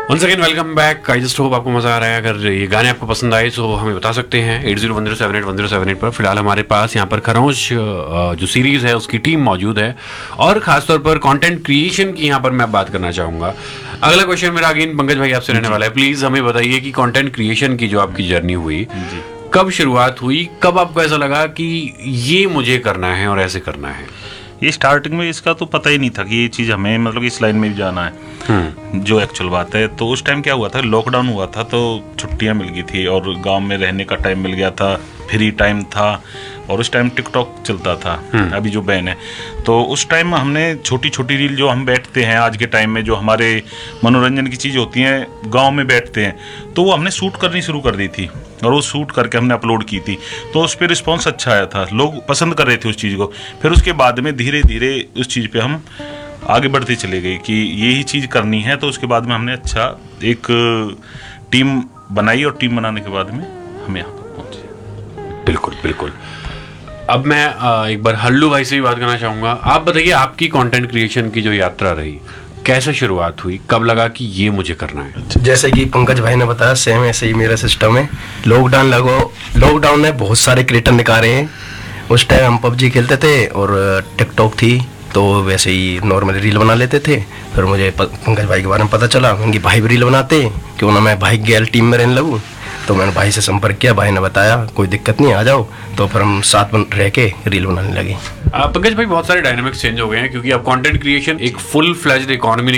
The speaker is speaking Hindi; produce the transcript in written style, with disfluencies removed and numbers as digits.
Once again welcome back. I just hope आपको मजा आ रहा है। अगर ये गाने आपको पसंद आए तो हमें बता सकते हैं 8010781078 पर। फिलहाल हमारे पास यहाँ पर खरोंश जो सीरीज है उसकी टीम मौजूद है और खासतौर पर कंटेंट क्रिएशन की यहाँ पर मैं बात करना चाहूँगा। अगला क्वेश्चन मेरा अगेन पंकज भाई आपसे रहने वाला है। प्लीज हमें बताइए कि कंटेंट क्रिएशन की जो आपकी जर्नी हुई, कब शुरुआत हुई, कब आपको ऐसा लगा कि ये मुझे करना है और ऐसे करना है? ये स्टार्टिंग में इसका तो पता ही नहीं था कि ये चीज़ हमें मतलब इस लाइन में भी जाना है। जो एक्चुअल बात है, तो उस टाइम क्या हुआ था, लॉकडाउन हुआ था तो छुट्टियां मिल गई थी और गांव में रहने का टाइम मिल गया था, फ्री टाइम था और उस टाइम टिकटॉक चलता था। अभी जो बैन है, तो उस टाइम हमने छोटी छोटी रील जो हम बैठते हैं आज के टाइम में, जो हमारे मनोरंजन की चीज़ होती हैं गांव में बैठते हैं, तो वो हमने शूट करनी शुरू कर दी थी और वो शूट करके हमने अपलोड की थी। तो उस पर रिस्पॉन्स अच्छा आया था, लोग पसंद कर रहे थे उस चीज़ को। फिर उसके बाद में धीरे धीरे उस चीज़ पे हम आगे बढ़ते चले गए कि यही चीज़ करनी है। तो उसके बाद में हमने अच्छा एक टीम बनाई और टीम बनाने के बाद में हम यहाँ पर पहुँचे। बिल्कुल बिल्कुल। अब मैं एक बार हल्लू भाई से भी बात करना चाहूँगा। आप बताइए आपकी कंटेंट क्रिएशन की जो यात्रा रही, कैसे शुरुआत हुई, कब लगा कि ये मुझे करना है? जैसे कि पंकज भाई ने बताया, सेम ऐसे ही मेरा सिस्टम है। लॉकडाउन में बहुत सारे क्रिएटर निकाले हैं। उस टाइम हम पबजी खेलते थे और टिकटॉक थी, तो वैसे ही नॉर्मली रील बना लेते थे। फिर मुझे पंकज भाई के बारे में पता चला कि भाई भी रील बनाते, क्यों ना मैं भाई गैल टीम में रहने लगूँ। तो मैंने भाई से संपर्क किया, भाई ने बताया कोई दिक्कत नहीं, आ जाओ। तो फिर हम साथ में रह के रील बनाने लगे। पंकज भाई, बहुत सारे डायनामिक्स चेंज हो गए हैं क्योंकि अब कंटेंट क्रिएशन एक फुल फ्लेज्ड इकोनॉमी